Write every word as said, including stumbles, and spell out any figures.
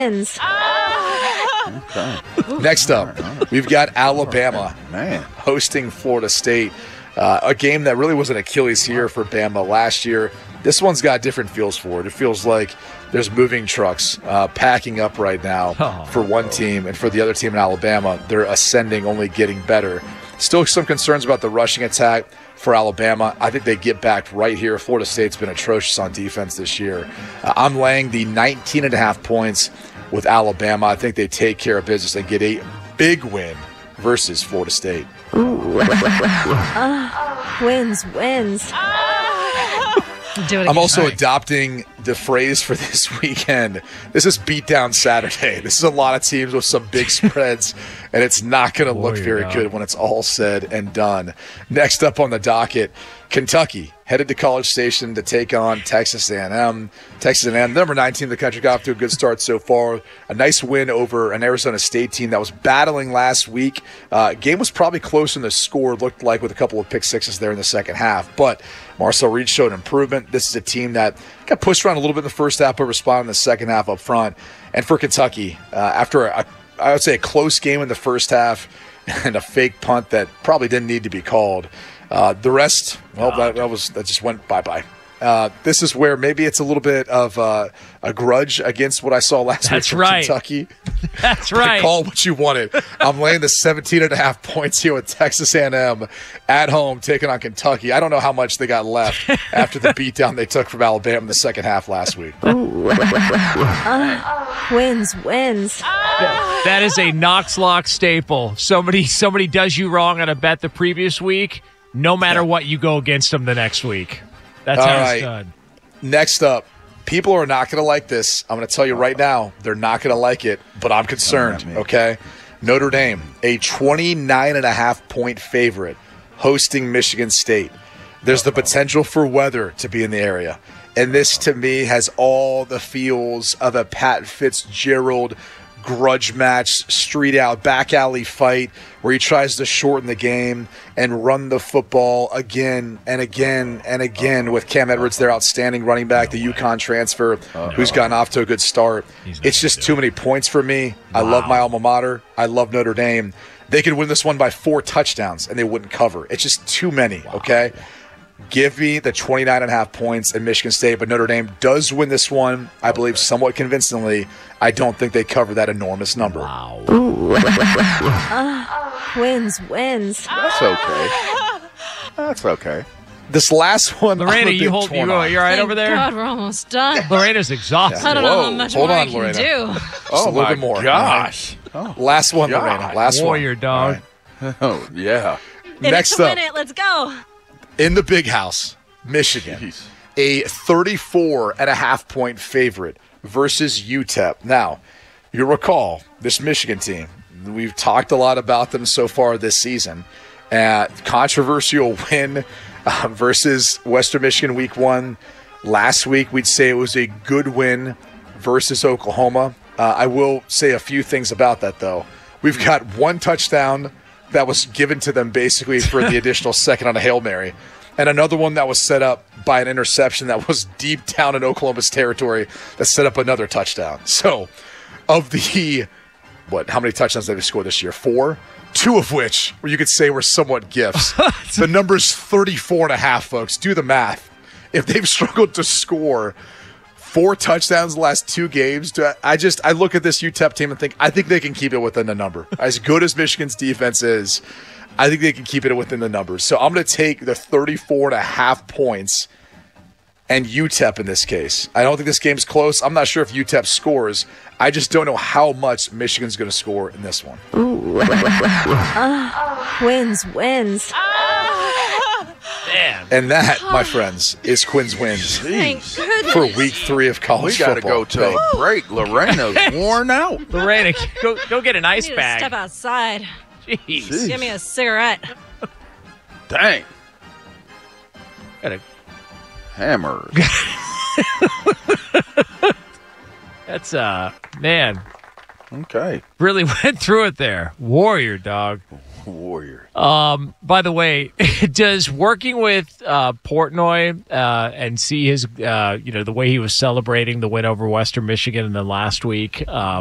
wins. Okay. Next up, we've got Alabama Man. hosting Florida State. Uh, a game that really was an Achilles heel for Bama last year. This one's got different feels for it. It feels like there's moving trucks uh, packing up right now Oh. for one team, and for the other team in Alabama, they're ascending, only getting better. Still some concerns about the rushing attack for Alabama. I think they get back right here. Florida State's been atrocious on defense this year. Uh, I'm laying the nineteen and a half points with Alabama. I think they take care of business and get a big win versus Florida State. uh, wins, wins. Do it again. I'm also Nice. adopting the phrase for this weekend. This is Beatdown Saturday. This is a lot of teams with some big spreads, and it's not going to look Warrior very dog. good when it's all said and done. Next up on the docket, Kentucky headed to College Station to take on Texas A and M. Texas A and M, number nineteen in the country, got off to a good start so far. A nice win over an Arizona State team that was battling last week. Uh, game was probably close in the score, looked like, with a couple of pick sixes there in the second half. But Marcel Reed showed improvement. This is a team that got pushed around a little bit in the first half, but responded in the second half up front. And for Kentucky, uh, after a, I would say a close game in the first half and a fake punt that probably didn't need to be called, Uh, the rest, well, that, that was that just went bye-bye. Uh, this is where maybe it's a little bit of uh, a grudge against what I saw last That's week from right. Kentucky. That's right. Call it what you wanted. I'm laying the seventeen and a half points here with Texas A and M at home taking on Kentucky. I don't know how much they got left after the beatdown they took from Alabama in the second half last week. Uh, wins, wins. That is a Knox Lock staple. Somebody, somebody does you wrong on a bet the previous week. No matter what, you go against them the next week. That's All how right. it's done. Next up, people are not going to like this. I'm going to tell you right now, they're not going to like it, but I'm concerned, Not me. okay? Notre Dame, a twenty-nine and a half point favorite, hosting Michigan State. There's the potential for weather to be in the area. And this, to me, has all the feels of a Pat Fitzgerald grudge match, street out, back alley fight where he tries to shorten the game and run the football again and again and again with Cam Edwards, their outstanding running back, the UConn transfer, who's gotten off to a good start. It's just too many points for me. I love my alma mater. I love Notre Dame. They could win this one by four touchdowns and they wouldn't cover. It's just too many, okay? Give me the twenty-nine and a half points in Michigan State, but Notre Dame does win this one, I believe, somewhat convincingly. I don't think they cover that enormous number. Wow. Uh, wins, wins. That's okay. That's okay. This last one, I'm Lorena, a you bit hold you torn go. on. You all right Thank over there? God, we're almost done. Lorena's exhausted. I don't know how Whoa, much hold more on, I can Lorena. do. Oh, a little my bit more. gosh. Oh, Last one, God. Lorena. Last Warrior one. dog. All oh yeah. In it Next to up, win it. Let's go. in the big house, Michigan, Jeez. a thirty-four and a half point favorite versus U T E P. Now, you recall this Michigan team. We've talked a lot about them so far this season. Uh, controversial win uh, versus Western Michigan week one. Last week, we'd say it was a good win versus Oklahoma. Uh, I will say a few things about that, though. We've got one touchdown that was given to them basically for the additional second on a Hail Mary, and another one that was set up by an interception that was deep down in Oklahoma's territory that set up another touchdown. So, of the, what, how many touchdowns did they score this year? Four? Two of which, where you could say were somewhat gifts. The number's thirty-four and a half, folks. Do the math. If they've struggled to score four touchdowns the last two games, do I I just I look at this U T E P team and think I think they can keep it within the number. As good as Michigan's defense is, I think they can keep it within the numbers. So I'm going to take the thirty-four and a half points and U T E P in this case. I don't think this game's close. I'm not sure if U T E P scores. I just don't know how much Michigan's going to score in this one. Uh, wins, wins. Man. And that, my friends, is Quinn's wins Thank goodness. for week three of We college got to football. go to a break. Lorena's worn out. Lorena, go go get an I ice need to step bag. outside. Jeez. Jeez. Give me a cigarette. Dang. Gotta- Hammer. That's uh man, Okay. really went through it there. Warrior dog. Warrior. By the way, does working with uh, Portnoy uh, and see his, uh, you know, the way he was celebrating the win over Western Michigan and then last week, uh,